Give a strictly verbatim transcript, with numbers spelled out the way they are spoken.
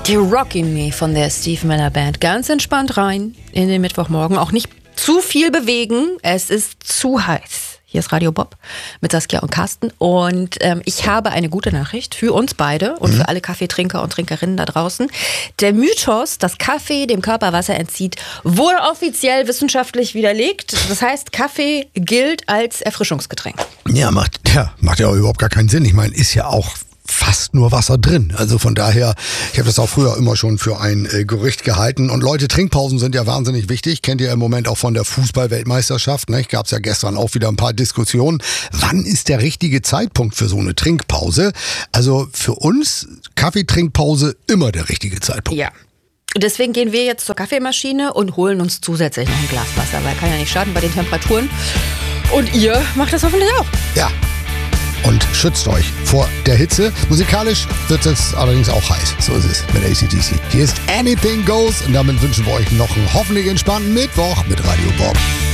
Die Rockin' Me von der Steve Miller Band. Ganz entspannt rein in den Mittwochmorgen. Auch nicht zu viel bewegen. Es ist zu heiß. Hier ist Radio Bob mit Saskia und Carsten. Und ähm, ich habe eine gute Nachricht für uns beide und mhm. für alle Kaffeetrinker und Trinkerinnen da draußen. Der Mythos, dass Kaffee dem Körper Wasser entzieht, wurde offiziell wissenschaftlich widerlegt. Das heißt, Kaffee gilt als Erfrischungsgetränk. Ja, macht ja, macht ja auch überhaupt gar keinen Sinn. Ich meine, ist ja auch fast nur Wasser drin. Also von daher, ich habe das auch früher immer schon für ein äh, Gerücht gehalten. Und Leute, Trinkpausen sind ja wahnsinnig wichtig. Kennt ihr im Moment auch von der Fußball-Weltmeisterschaft. Ne? Gab es ja gestern auch wieder ein paar Diskussionen. Wann ist der richtige Zeitpunkt für so eine Trinkpause? Also für uns, Kaffeetrinkpause, immer der richtige Zeitpunkt. Ja. Deswegen gehen wir jetzt zur Kaffeemaschine und holen uns zusätzlich noch ein Glas Wasser, weil kann ja nicht schaden bei den Temperaturen. Und ihr macht das hoffentlich auch. Ja. Und schützt euch vor der Hitze. Musikalisch wird es allerdings auch heiß. So ist es mit A C D C. Hier ist Anything Goes und damit wünschen wir euch noch einen hoffentlich entspannten Mittwoch mit Radio Bob.